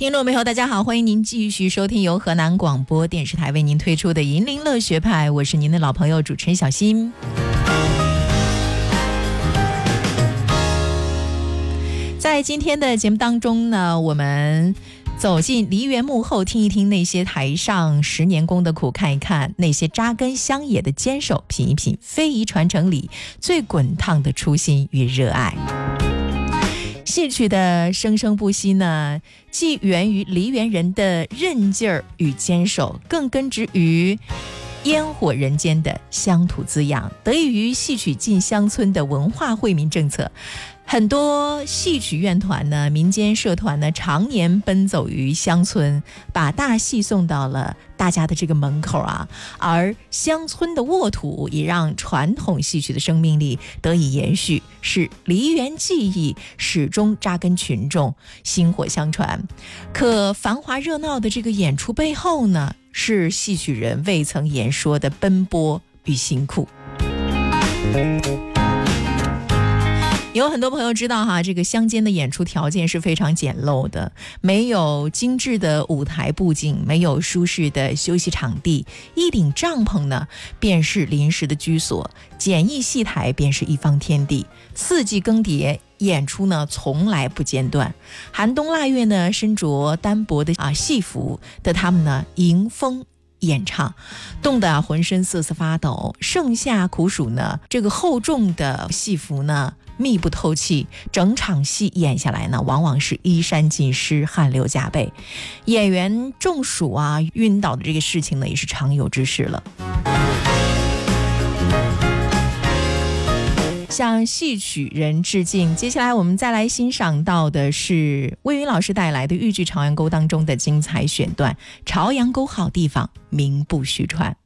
听众朋友大家好，欢迎您继续收听由河南广播电视台为您推出的银铃乐学派，我是您的老朋友主持人小新。在今天的节目当中呢，我们走进梨园幕后，听一听那些台上10年功的苦，看一看那些扎根乡野的坚守，品一品非遗传承里最滚烫的初心与热爱。戏曲的生生不息呢，既源于梨园人的韧劲儿与坚守，更根植于烟火人间的乡土滋养，得益于戏曲进乡村的文化惠民政策。很多戏曲院团呢，民间社团呢，常年奔走于乡村，把大戏送到了大家的这个门口啊。而乡村的沃土也让传统戏曲的生命力得以延续，使梨园技艺始终扎根群众，薪火相传。可繁华热闹的这个演出背后呢，是戏曲人未曾言说的奔波与辛苦。有很多朋友知道哈，这个乡间的演出条件是非常简陋的，没有精致的舞台布景，没有舒适的休息场地，一顶帐篷呢便是临时的居所，简易戏台便是一方天地，四季更迭，演出呢从来不间断。寒冬腊月呢，身着单薄的戏服的他们呢，迎风演唱，冻得浑身瑟瑟发抖。盛夏酷暑呢，这个厚重的戏服呢密不透气，整场戏演下来呢，往往是衣衫尽湿，汗流浃背。演员中暑晕倒的这个事情呢，也是常有之事了。向戏曲人致敬。接下来我们再来欣赏到的是魏云老师带来的豫剧《朝阳沟》当中的精彩选段。朝阳沟好地方，名不虚传。